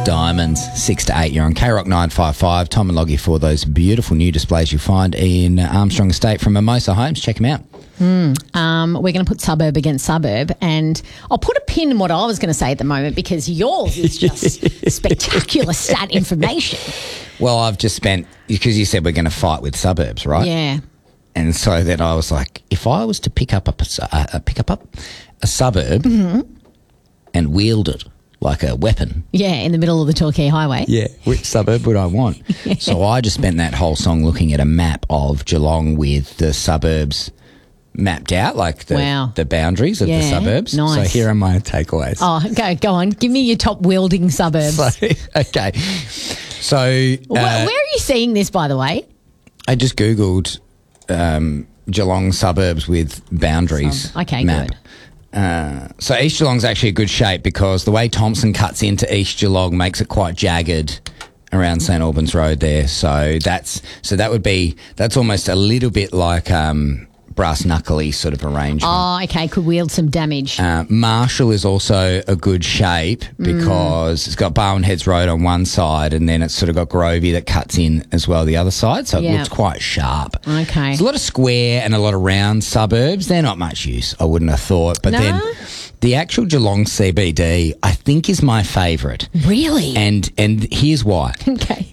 Diamonds, 6 to 8. You're on K-Rock 955. Tom and Loggy for those beautiful new displays you find in Armstrong Estate from Mimosa Homes. Check them out. We're going to put suburb against suburb, and I'll put a pin in what I was going to say at the moment because yours is just spectacular stat information. Well, I've just spent, because you said we're going to fight with suburbs, right? Yeah. And so then I was like, if I was to pick up a suburb and wield it like a weapon. Yeah, in the middle of the Torquay Highway. Yeah, which suburb would I want? So I just spent that whole song looking at a map of Geelong with the suburbs mapped out, like the boundaries of the suburbs. Nice. So here are my takeaways. Oh, go on. Give me your top wielding suburbs. Okay. So... where are you seeing this, by the way? I just Googled Geelong suburbs with boundaries map. Good. So East Geelong's actually a good shape because the way Thompson cuts into East Geelong makes it quite jagged around St Albans Road there. So that's almost a little bit like brass knuckly sort of arrangement. Oh, okay. Could wield some damage. Marshall is also a good shape because it's got Barwon Heads Road on one side and then it's sort of got Grovey that cuts in as well the other side. So it looks quite sharp. Okay. There's a lot of square and a lot of round suburbs. They're not much use, I wouldn't have thought. But then the actual Geelong CBD, I think, is my favourite. Really? And here's why. Okay.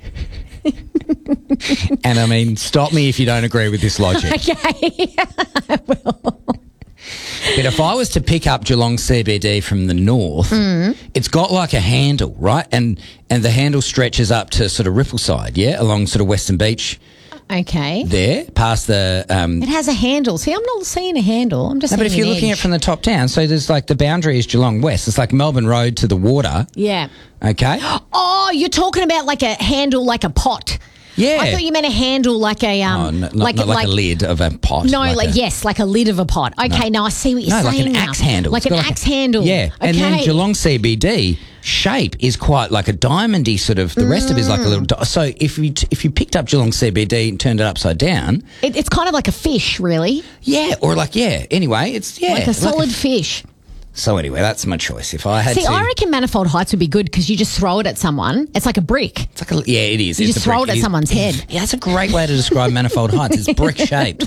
And I mean, stop me if you don't agree with this logic. Okay. I will. But if I was to pick up Geelong CBD from the north, it's got like a handle, right? And the handle stretches up to sort of Rippleside, along sort of Western Beach. Okay. There, past the... it has a handle. See, I'm not seeing a handle. I'm just seeing but if you're looking at it from the top down, so there's like the boundary is Geelong West. It's like Melbourne Road to the water. Yeah. Okay. Oh, you're talking about like a handle like a pot. Yeah. I thought you meant a handle like a not like a lid of a pot. No, like a lid of a pot. Okay, now I see what you're saying. Like an axe handle. Like an axe handle. Yeah. Okay. And then Geelong CBD shape is quite like a diamondy sort of. The rest of it is like a little. So if you picked up Geelong CBD and turned it upside down, it's kind of like a fish, really. Yeah, or like Anyway, it's like a solid fish. So anyway, that's my choice. If I had to... I reckon Manifold Heights would be good because you just throw it at someone. It's like a brick. It's like it is. You just throw it at someone's head. Yeah, that's a great way to describe Manifold Heights. It's brick-shaped.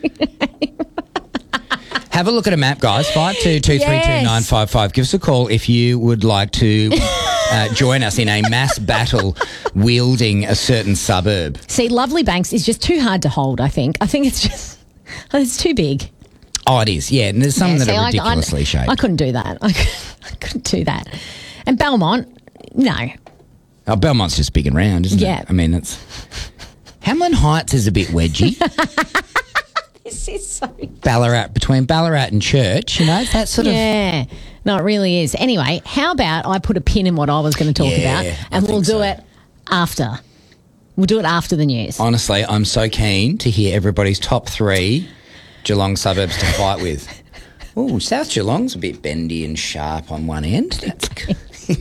Have a look at a map, guys. 52232955. Give us a call if you would like to join us in a mass battle wielding a certain suburb. See, Lovely Banks is just too hard to hold, I think. I think it's too big. Oh, it is, yeah. And there's some that are ridiculously shaped. I couldn't do that. I couldn't do that. And Belmont, no. Oh, Belmont's just big and round, isn't it? I mean, it's... Hamlin Heights is a bit wedgy. This is so... Between Ballarat and Church, that sort of... Yeah. No, it really is. Anyway, how about I put a pin in what I was going to talk about and we'll do it after. We'll do it after the news. Honestly, I'm so keen to hear everybody's top 3 Geelong suburbs to fight with. Oh, South Geelong's a bit bendy and sharp on one end. That's good.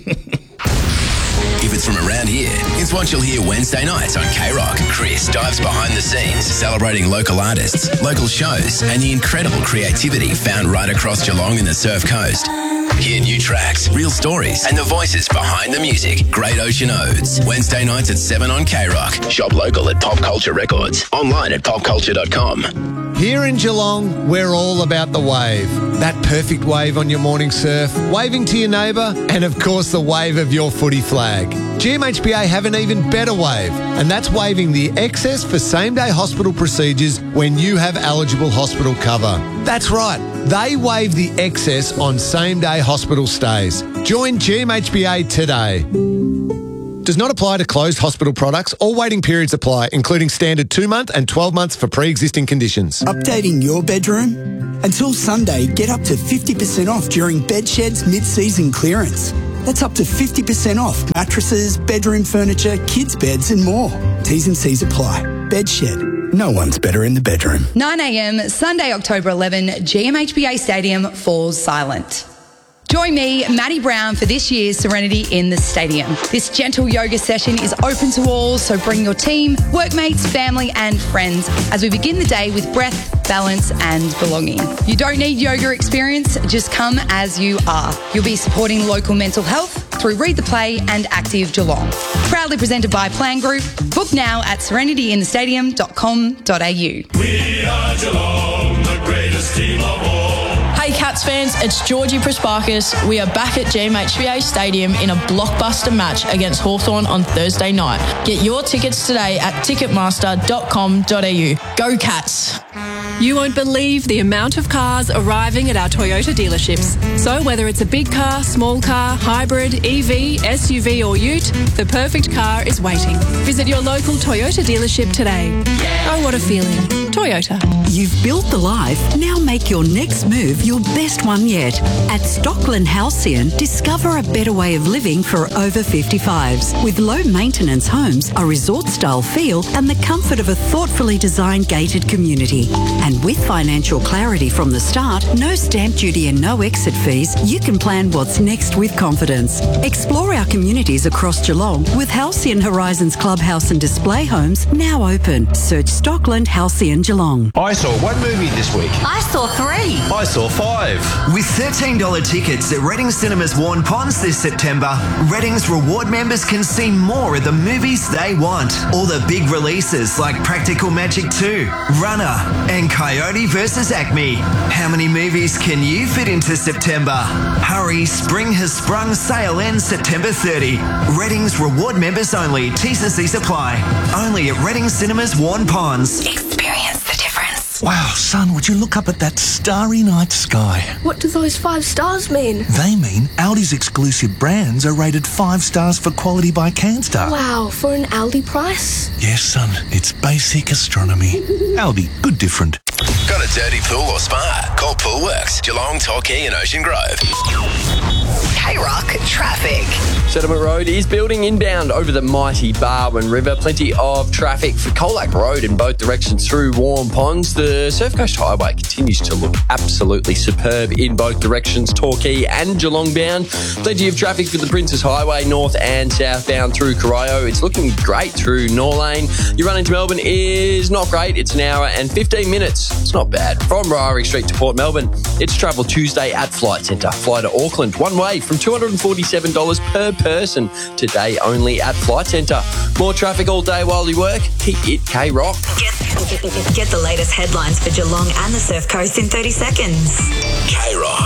If it's from around here, it's what you'll hear Wednesday nights on K-Rock. Chris dives behind the scenes, celebrating local artists, local shows, and the incredible creativity found right across Geelong and the Surf Coast. Hear new tracks, real stories, and the voices behind the music. Great Ocean Odes. Wednesday nights at 7 on K-Rock. Shop local at Pop Culture Records. Online at popculture.com. Here in Geelong, we're all about the wave. That perfect wave on your morning surf, waving to your neighbour, and of course the wave of your footy flag. GMHBA have an even better wave, and that's waiving the excess for same-day hospital procedures when you have eligible hospital cover. That's right, they waive the excess on same-day hospital stays. Join GMHBA today. Does not apply to closed hospital products. All waiting periods apply, including standard 2-month and 12 months for pre-existing conditions. Updating your bedroom? Until Sunday, get up to 50% off during Bedshed's mid-season clearance. That's up to 50% off mattresses, bedroom furniture, kids' beds and more. T's and C's apply. Bedshed. No one's better in the bedroom. 9 a.m, Sunday, October 11, GMHBA Stadium falls silent. Join me, Maddie Brown, for this year's Serenity in the Stadium. This gentle yoga session is open to all, so bring your team, workmates, family and friends as we begin the day with breath, balance and belonging. You don't need yoga experience, just come as you are. You'll be supporting local mental health through Read the Play and Active Geelong. Proudly presented by Plan Group. Book now at serenityinthestadium.com.au. We are Geelong, the greatest team of all. Hey Cats fans, it's Georgie Prasparkas. We are back at GMHBA Stadium in a blockbuster match against Hawthorn on Thursday night. Get your tickets today at ticketmaster.com.au. Go Cats! You won't believe the amount of cars arriving at our Toyota dealerships. So whether it's a big car, small car, hybrid, EV, SUV or ute, the perfect car is waiting. Visit your local Toyota dealership today. Oh, what a feeling. Toyota. You've built the life, now make your next move your best one yet. At Stockland Halcyon, discover a better way of living for over 55s. With low maintenance homes, a resort style feel and the comfort of a thoughtfully designed gated community. And with financial clarity from the start, no stamp duty and no exit fees, you can plan what's next with confidence. Explore our communities across Geelong with Halcyon Horizons Clubhouse and Display Homes now open. Search Stockland Halcyon Geelong. I saw one movie this week. I saw 3. I saw 5. With $13 tickets at Readings Cinemas Warren Ponds this September, Readings Reward members can see more of the movies they want. All the big releases like Practical Magic 2, Runner, and Coyote vs. Acme. How many movies can you fit into September? Hurry, spring has sprung, sale ends September 30. Readings Reward members only, T's and C's apply. Only at Readings Cinemas Warren Ponds. Experience the difference. Wow, son, would you look up at that starry night sky? What do those 5 stars mean? They mean Aldi's exclusive brands are rated 5 stars for quality by CanStar. Wow, for an Aldi price? Yes, son, it's basic astronomy. Aldi, good different. Got a dirty pool or spa? Call Poolworks, Geelong, Torquay and Ocean Grove. K-Rock traffic. Settlement Road is building inbound over the mighty Barwon River. Plenty of traffic for Colac Road in both directions through Warren Ponds. The Surf Coast Highway continues to look absolutely superb in both directions, Torquay and Geelong bound. Plenty of traffic for the Princes Highway north and southbound through Corio. It's looking great through Norlane. Your run into Melbourne is not great. It's an hour and 15 minutes. It's not bad. From Ryrie Street to Port Melbourne, it's Travel Tuesday at Flight Centre. Fly to Auckland one way from $247 per person. Today only at Flight Centre. More traffic all day while you work? Keep it K-Rock. Get the latest headlines for Geelong and the Surf Coast in 30 seconds. K-Rock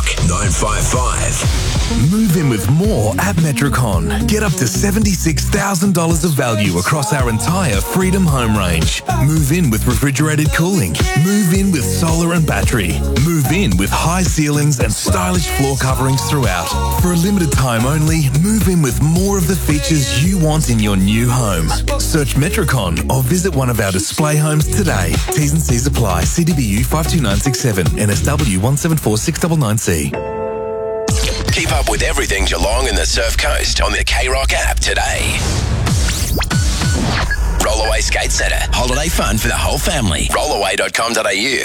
955. Move in with more at Metricon. Get up to $76,000 of value across our entire Freedom home range. Move in with refrigerated cooling. Move in with solar and battery. Move in with high ceilings and stylish floor coverings throughout. For a limited time only, move in with more of the features you want in your new home. Search Metricon or visit one of our display homes today. T's and C's apply. CDBU 52967 NSW 174699C. Keep up with everything Geelong and the Surf Coast on the K-Rock app today. Rollaway Skate Centre. Holiday fun for the whole family. Rollaway.com.au.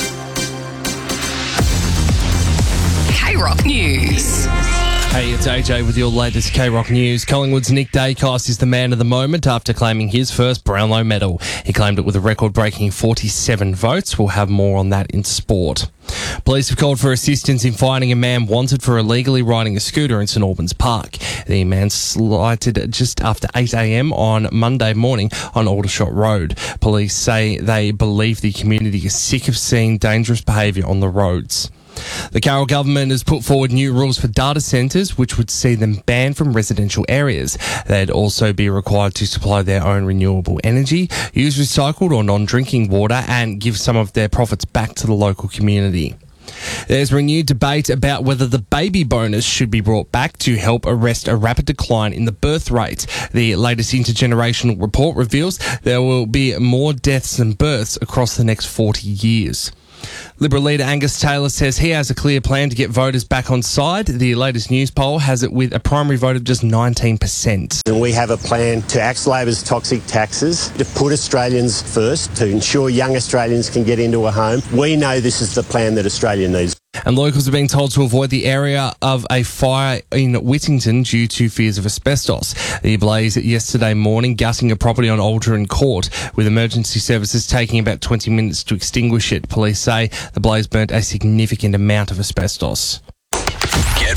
K-Rock News. Hey, it's AJ with your latest K-Rock news. Collingwood's Nick Dacos is the man of the moment after claiming his first Brownlow medal. He claimed it with a record-breaking 47 votes. We'll have more on that in sport. Police have called for assistance in finding a man wanted for illegally riding a scooter in St Albans Park. The man sighted just after 8 a.m. on Monday morning on Aldershot Road. Police say they believe the community is sick of seeing dangerous behaviour on the roads. The Carroll government has put forward new rules for data centres, which would see them banned from residential areas. They'd also be required to supply their own renewable energy, use recycled or non-drinking water, and give some of their profits back to the local community. There's renewed debate about whether the baby bonus should be brought back to help arrest a rapid decline in the birth rate. The latest intergenerational report reveals there will be more deaths than births across the next 40 years. Liberal leader Angus Taylor says he has a clear plan to get voters back on side. The latest news poll has it with a primary vote of just 19%. And we have a plan to axe Labor's toxic taxes, to put Australians first, to ensure young Australians can get into a home. We know this is the plan that Australia needs. And locals are being told to avoid the area of a fire in Whittington due to fears of asbestos. The blaze yesterday morning gutting a property on Aldrin Court, with emergency services taking about 20 minutes to extinguish it. Police say the blaze burnt a significant amount of asbestos. Get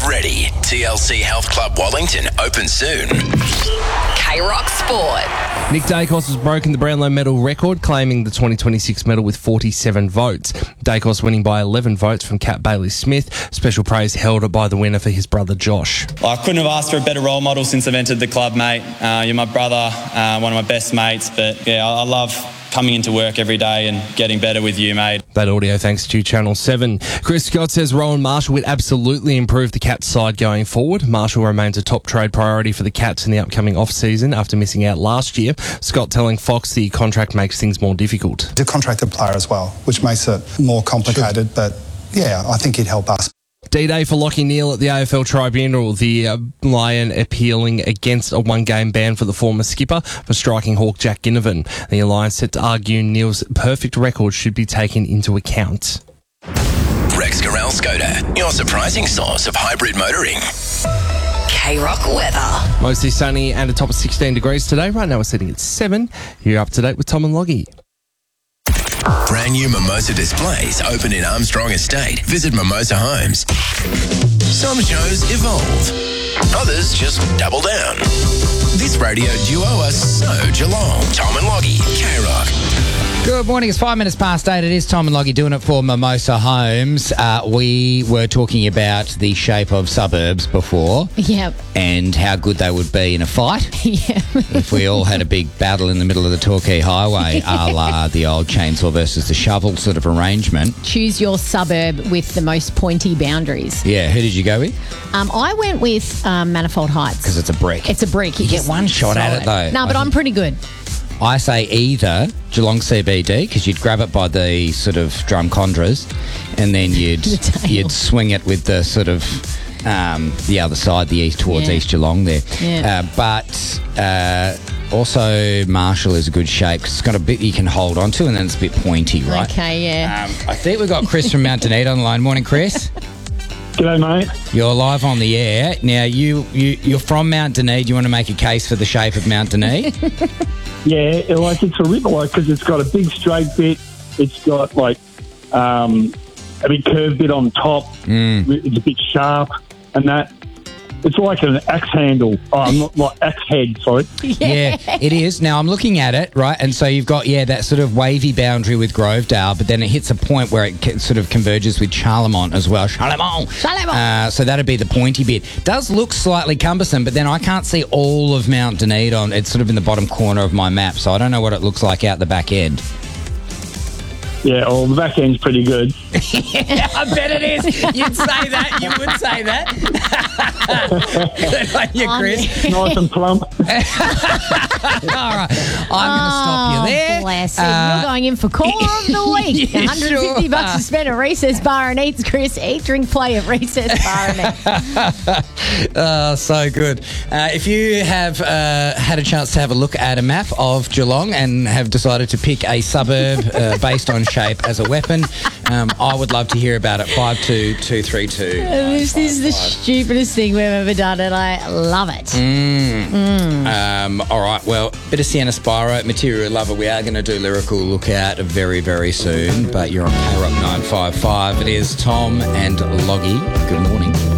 ready. TLC Health Club Wellington open soon. K-Rock Sport. Nick Dacos has broken the Brownlow medal record, claiming the 2026 medal with 47 votes. Dacos winning by 11 votes from Kat Bailey-Smith. Special praise held by the winner for his brother Josh. I couldn't have asked for a better role model since I've entered the club, mate. You're my brother, one of my best mates, but yeah, I love coming into work every day and getting better with you, mate. That audio thanks to Channel 7. Chris Scott says Rowan Marshall would absolutely improve the Cats side going forward. Marshall remains a top trade priority for the Cats in the upcoming off-season after missing out last year. Scott telling Fox the contract makes things more difficult. He's a contracted player as well, which makes it more complicated, but yeah, I think he'd help us. D-Day for Lachie Neale at the AFL Tribunal. The Lion appealing against a one-game ban for the former skipper for striking Hawk Jack Ginnivan. The Alliance set to argue Neale's perfect record should be taken into account. Rex Corral Skoda, your surprising source of hybrid motoring. K-Rock weather. Mostly sunny and a top of 16 degrees today. Right now we're sitting at 7. You're up to date with Tom and Loggie. Brand new Mimosa displays open in Armstrong Estate. Visit Mimosa Homes. Some shows evolve. Others just double down. This radio duo are so Geelong. Tom and Loggie, K-Rock. Good morning. It's 5 minutes past 8. It is Tom and Loggie doing it for Mimosa Homes. We were talking about the shape of suburbs before. Yep. And how good they would be in a fight. Yeah. If we all had a big battle in the middle of the Torquay Highway, a la the old chainsaw versus the shovel sort of arrangement. Choose your suburb with the most pointy boundaries. Yeah. Who did you go with? I went with Manifold Heights. Because it's a brick. It's a brick. You get one shot at it, though. No, but I'm pretty good. I say either Geelong CBD, because you'd grab it by the sort of Drumcondras, and then you'd swing it with the sort of the other side, the east towards East Geelong there. Yeah. But also Marshall is a good shape because it's got a bit you can hold on to, and then it's a bit pointy, right? Okay, yeah. I think we've got Chris from Mount Dunedin on the line. Morning, Chris. G'day, mate. You're live on the air. Now, you're from Mount Dunedin. You want to make a case for the shape of Mount Dunedin? Yeah, like it's a ripper, like, because it's got a big straight bit. It's got like a big curved bit on top. It's a bit sharp, and that it's like an axe handle. Oh, not like axe head. Sorry. Yeah, it is. Now I'm looking at it, right, and so you've got that sort of wavy boundary with Grovedale, but then it hits a point where it sort of converges with Charlemont as well. Charlemont. So that'd be the pointy bit. Does look slightly cumbersome, but then I can't see all of Mount Dunedin. It's sort of in the bottom corner of my map, so I don't know what it looks like out the back end. Yeah, well, the back end's pretty good. Yeah, I bet it is. You'd say that. You would say that. Good on you, Chris. Nice and plump. All right. I'm going to stop you there. Bless him. You're going in for caller of the week. Yeah, $150 to spend at Recess Bar and Eats, Chris. Eat, drink, play at Recess Bar and Eats. So good. If you have had a chance to have a look at a map of Geelong and have decided to pick a suburb based on shape as a weapon, I would love to hear about it. 52232. This is the stupidest thing we've ever done, and I love it. All right, well, bit of Sienna Spiro, Material Lover. We are going to do Lyrical Lookout very, very soon, but you're on K-Rock 955. It is Tom and Loggie. Good morning.